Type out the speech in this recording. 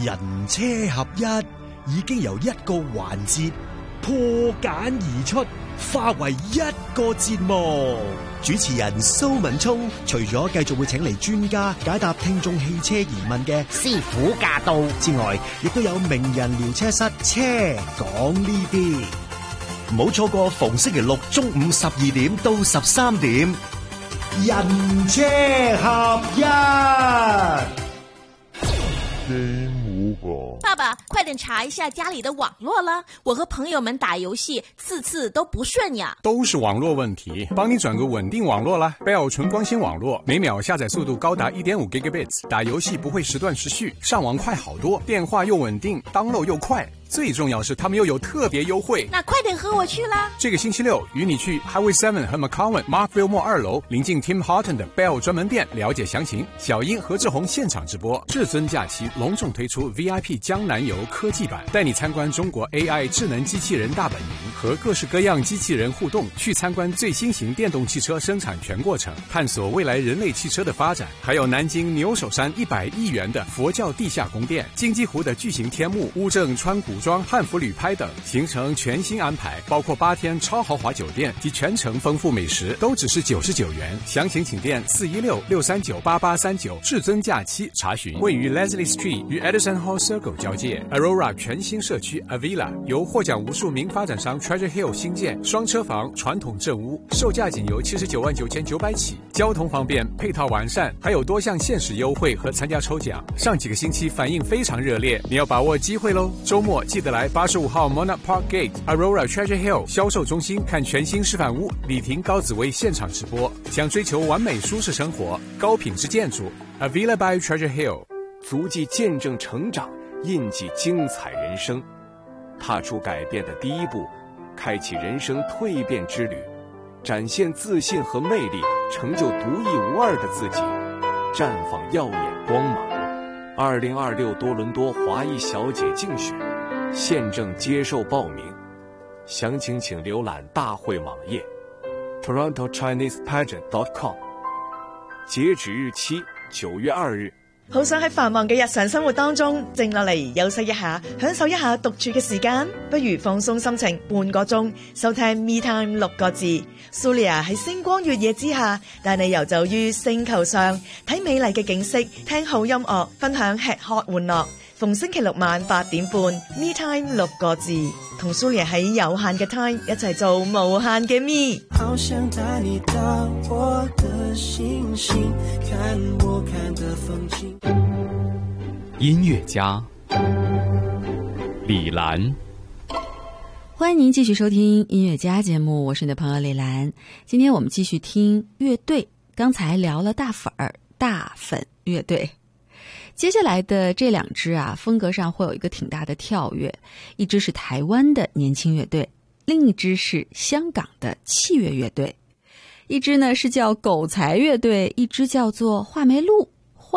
人車合一已經由一個環節破繭而出，化為一個節目。主持人蘇文聰除咗繼續會請嚟專家解答聽眾汽車疑問嘅師傅駕到之外，亦都有名人聊車室車講呢啲。唔好錯過逢星期六中午12點到13點，人車合一。 爸爸，快點查一下家裡的網絡啦！我和朋友們打遊戲，次都不順呀。 都是網絡問題，幫你轉個穩定網絡啦。Bell 純光纖網絡，每秒下載速度高達 1.5 Gigabits， 打遊戲不會時斷時續，上網快好多，電話又穩定 ，download 又快。最重要是他們又有特別優惠， 那快點和我去啦！ 這個星期六與你去 Highway 7和 McCowan Markville Mall 2樓臨近 Tim Horton 的 Bell 專門店，了解詳情。小英何志宏現場直播，至尊假期隆重推出 VIP 江南遊科技版，帶你參觀中國 AI 智能機器人大本營和各式各樣機器人互動，去參觀最新型電動汽車生產全過程，探索未來人類汽車的發展。還有南京牛首山100億元的佛教地下宮殿，金雞湖的巨型天幕，烏鎮川古莊漢服旅拍等，行程全新安排，包括8天超豪華酒店及全程豐富美食，都只是99元。詳情請電416-639-8839，至尊假期查詢。位於 Leslie Street 與 Edison Hall Circle 交界 ，Aurora 全新社區 Avila 由獲獎無數名發展商 Treasure Hill 新建雙車房傳統正屋，售價僅由799900起，交通方便，配套完善，還有多項限時優惠和參加抽獎。上幾個星期反應非常熱烈，你要把握機會嘍！周末記得來85號 Monarch Park Gate Aurora Treasure Hill 銷售中心看全新示範屋，李婷高紫薇現場直播。想追求完美舒適生活、高品質建築 Avila by Treasure Hill， 足跡見證成長，印記精彩人生。踏出改變的第一步，開啟人生蛻變之旅，展現自信和魅力，成就獨一無二的自己，綻放耀眼光芒。2026多倫多華裔小姐競選現正接受報名，詳情請瀏覽大會網頁 TorontoChinesePageant.com， 截止日期9月2日。 好想喺繁忙嘅日常生活當中靜落嚟休息一下，享受一下獨處嘅時間，不如放鬆心情半個鐘，收聽 Me Time 6個字。Sulia 喺星光月夜之下，帶你遊走於星球上，睇美麗嘅景色，聽好音樂，分享吃喝玩樂。逢星期六晚8點半 Me Time 6個字，同 Sulia 喺有限嘅 time 一齊做無限嘅 Me。 好想帶你到我的星星，看我看的風景。 音樂家李蘭， 歡迎您繼續收聽音樂家節目，我是你的朋友李蘭。今天我們繼續聽樂隊，剛才聊了大粉樂隊，接下來的這兩支啊，風格上會有一個挺大的跳躍，一支是台灣的年輕樂隊，另一支是香港的器樂樂隊，一支呢是叫狗才樂隊，一支叫做畫眉鹿。